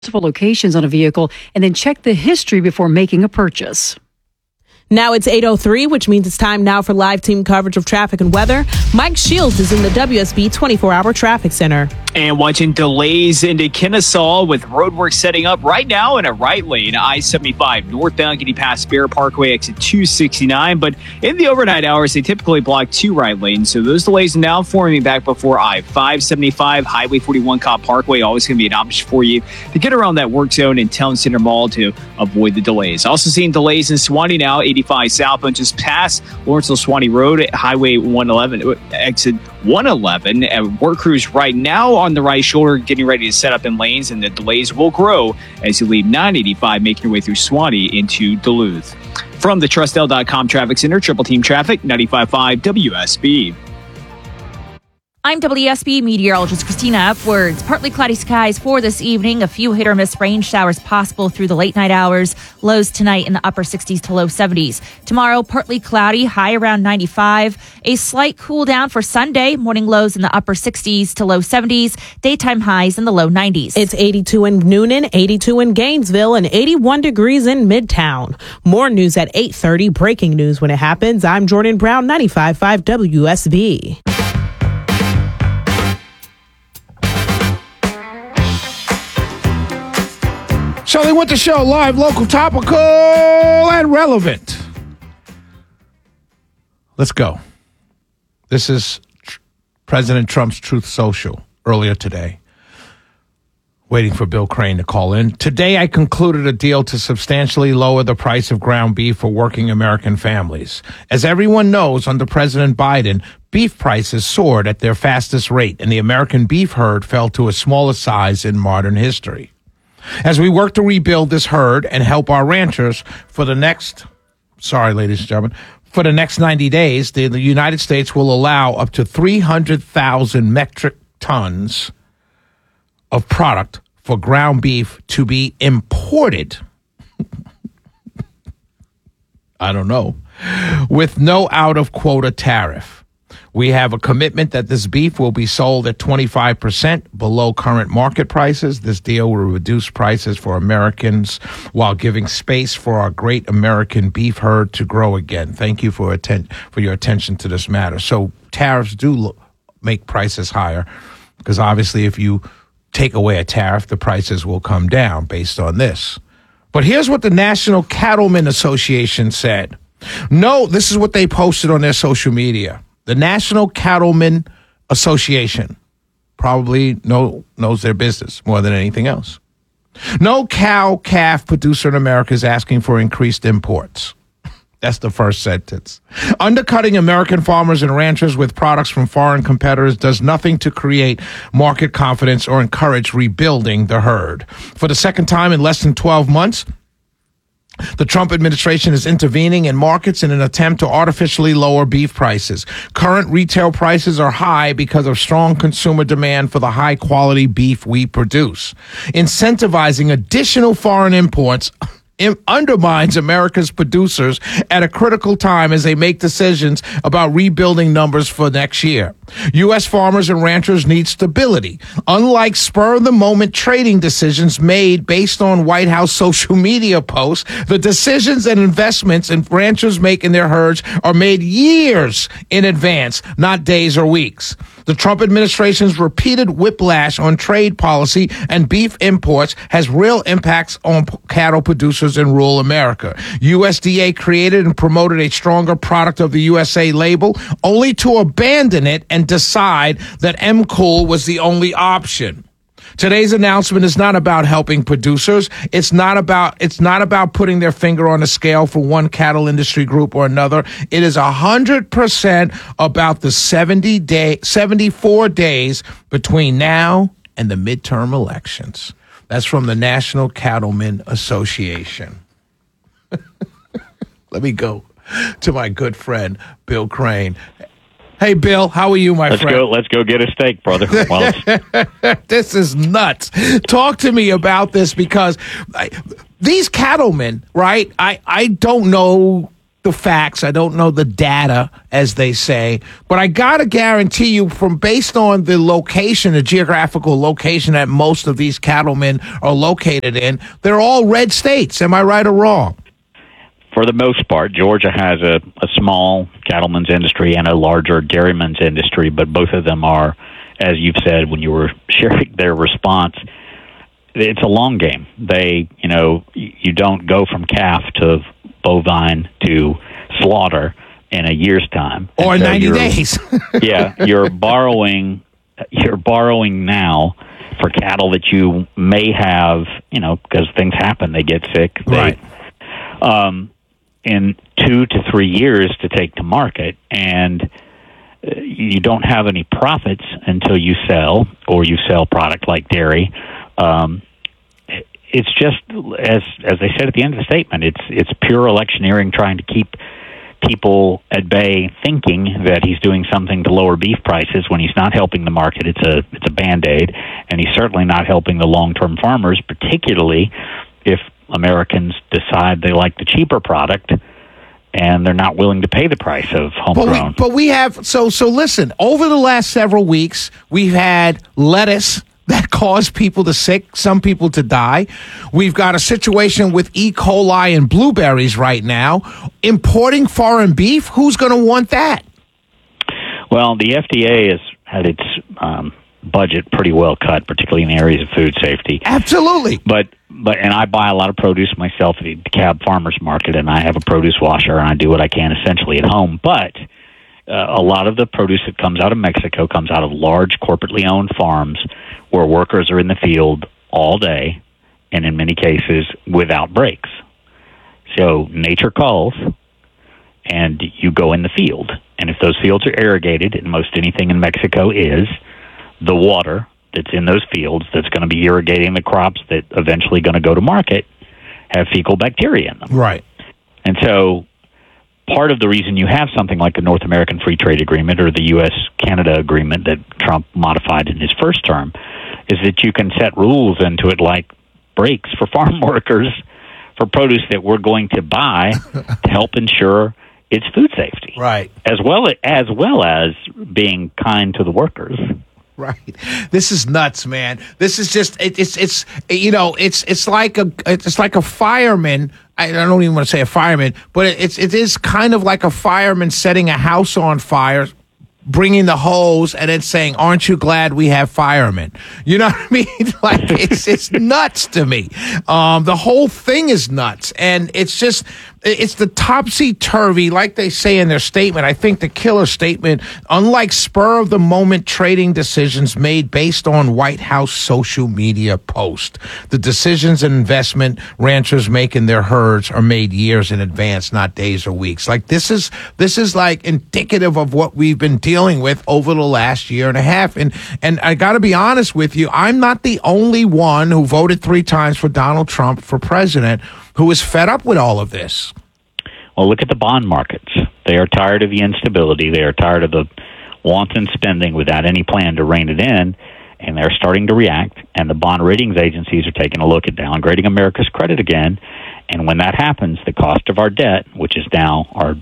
multiple locations on a vehicle and then check the history before making a purchase. Now it's 8:03, which means it's time now for live team coverage of traffic and weather. Mike Shields is in the WSB 24-hour traffic center. And watching delays into Kennesaw with roadwork setting up right now in a right lane, I-75 northbound getting past Bear Parkway, exit 269. But in the overnight hours, they typically block two right lanes. So those delays are now forming back before I-575, Highway 41 Cobb Parkway, always going to be an option for you to get around that work zone in Town Center Mall to avoid the delays. Also seeing delays in Suwanee now, 85 southbound just past Lawrenceville Suwanee Road at Highway 111, exit 111. And work crews right now on the right shoulder getting ready to set up in lanes, and the delays will grow as you leave 985 making your way through Suwanee into Duluth. From the Trustel.com Traffic Center, Triple Team Traffic, 95.5 WSB. I'm WSB meteorologist Christina Upwards. Partly cloudy skies for this evening. A few hit or miss rain showers possible through the late night hours. Lows tonight in the upper 60s to low 70s. Tomorrow, partly cloudy, high around 95. A slight cool down for Sunday. Morning lows in the upper 60s to low 70s. Daytime highs in the low 90s. It's 82 in Noonan, 82 in Gainesville, and 81 degrees in Midtown. More news at 8:30. Breaking news when it happens. I'm Jordan Brown, 95.5 WSB. Shirley Winter Show, live, local, topical, and relevant. Let's go. This is President Trump's Truth Social earlier today. Waiting for Bill Crane to call in. Today, I concluded a deal to substantially lower the price of ground beef for working American families. As everyone knows, under President Biden, beef prices soared at their fastest rate, and the American beef herd fell to its smallest size in modern history. As we work to rebuild this herd and help our ranchers for the next 90 days, the United States will allow up to 300,000 metric tons of product for ground beef to be imported. I don't know. With no out-of-quota tariff. We have a commitment that this beef will be sold at 25% below current market prices. This deal will reduce prices for Americans while giving space for our great American beef herd to grow again. Thank you for your attention to this matter. So tariffs do make prices higher because obviously if you take away a tariff, the prices will come down based on this. But here's what the National Cattlemen Association said. No, this is what they posted on their social media. The National Cattlemen Association probably knows their business more than anything else. No cow-calf producer in America is asking for increased imports. That's the first sentence. Undercutting American farmers and ranchers with products from foreign competitors does nothing to create market confidence or encourage rebuilding the herd. For the second time in less than 12 months, the Trump administration is intervening in markets in an attempt to artificially lower beef prices. Current retail prices are high because of strong consumer demand for the high-quality beef we produce. Incentivizing additional foreign imports undermines America's producers at a critical time as they make decisions about rebuilding numbers for next year. U.S. farmers and ranchers need stability. Unlike spur-of-the-moment trading decisions made based on White House social media posts, the decisions and investments ranchers make in their herds are made years in advance, not days or weeks. The Trump administration's repeated whiplash on trade policy and beef imports has real impacts on cattle producers in rural America. USDA created and promoted a stronger product of the USA label, only to abandon it and decide that MCOOL was the only option. Today's announcement is not about helping producers. It's not about putting their finger on the scale for one cattle industry group or another. It is 100% about the 74 days between now and the midterm elections. That's from the National Cattlemen Association. Let me go to my good friend, Bill Crane. Hey, Bill, how are you, my friend? Let's go get a steak, brother. This is nuts. Talk to me about this because these cattlemen, right? I don't know the facts. I don't know the data, as they say. But I got to guarantee you, from based on the location, the geographical location that most of these cattlemen are located in, they're all red states. Am I right or wrong? For the most part, Georgia has a small cattlemen's industry and a larger dairymen's industry, but both of them are, as you've said when you were sharing their response, it's a long game. You don't go from calf to bovine to slaughter in a year's time. Or 90 days. Yeah, you're borrowing now for cattle that you may have, because things happen, they get sick. Right. In 2 to 3 years to take to market, and you don't have any profits until you sell, or you sell product like dairy. It's just, as they said at the end of the statement, it's pure electioneering, trying to keep people at bay, thinking that he's doing something to lower beef prices when he's not helping the market. It's a Band-Aid, and he's certainly not helping the long-term farmers, particularly if Americans decide they like the cheaper product and they're not willing to pay the price of homegrown. But we have, so listen, over the last several weeks, we've had lettuce that caused people to sick, some people to die. We've got a situation with E. coli and blueberries right now. Importing foreign beef, who's going to want that? Well, the FDA has had its budget pretty well cut, particularly in the areas of food safety. Absolutely. But and I buy a lot of produce myself at the DeKalb Farmers Market, and I have a produce washer, and I do what I can essentially at home. But a lot of the produce that comes out of Mexico comes out of large corporately owned farms where workers are in the field all day, and in many cases without breaks. So nature calls, and you go in the field. And if those fields are irrigated, and most anything in Mexico is, the water that's in those fields that's going to be irrigating the crops that eventually going to go to market have fecal bacteria in them. Right. And so part of the reason you have something like the North American Free Trade Agreement or the U.S.-Canada Agreement that Trump modified in his first term is that you can set rules into it like breaks for farm workers for produce that we're going to buy to help ensure its food safety. Right. As well as being kind to the workers. Right. This is nuts, man. This is just it's like a fireman. I don't even want to say a fireman, but it is kind of like a fireman setting a house on fire, bringing the hose, and then saying, "Aren't you glad we have firemen?" You know what I mean? Like it's nuts to me. The whole thing is nuts, and it's the topsy-turvy, like they say in their statement. I think the killer statement, unlike spur-of-the-moment trading decisions made based on White House social media posts, the decisions and investment ranchers make in their herds are made years in advance, not days or weeks. Like this is like indicative of what we've been dealing with over the last year and a half. And I got to be honest with you, I'm not the only one who voted 3 times for Donald Trump for president who is fed up with all of this. Well, look at the bond markets. They are tired of the instability. They are tired of the wanton spending without any plan to rein it in, and they're starting to react. And the bond ratings agencies are taking a look at downgrading America's credit again. And when that happens, the cost of our debt, which is now our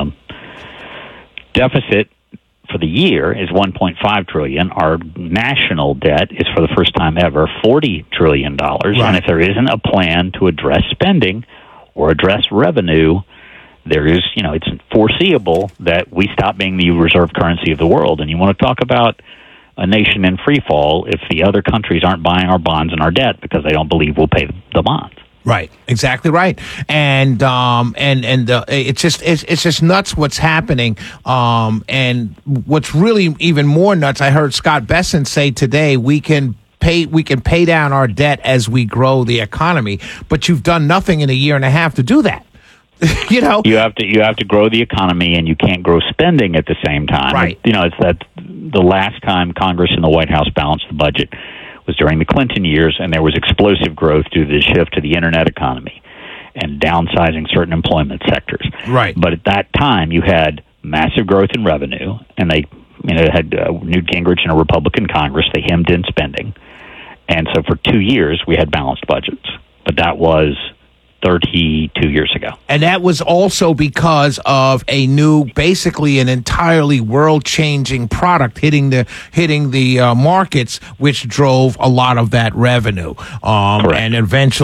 deficit for the year, is $1.5 trillion. Our national debt is, for the first time ever, $40 trillion. Right. And if there isn't a plan to address spending or address revenue, there is, it's foreseeable that we stop being the reserve currency of the world. And you want to talk about a nation in free fall if the other countries aren't buying our bonds and our debt because they don't believe we'll pay the bonds. Right, exactly right, and it's just nuts what's happening. And what's really even more nuts, I heard Scott Bessent say today, we can pay down our debt as we grow the economy, but you've done nothing in a year and a half to do that. You have to grow the economy, and you can't grow spending at the same time. Right. It's that the last time Congress and the White House balanced the budget was during the Clinton years, and there was explosive growth due to the shift to the internet economy and downsizing certain employment sectors. Right. But at that time, you had massive growth in revenue, and they had Newt Gingrich in a Republican Congress. They hemmed in spending. And so for 2 years, we had balanced budgets. But that was 32 years ago. And that was also because of basically an entirely world-changing product hitting the markets, which drove a lot of that revenue. Correct. And eventually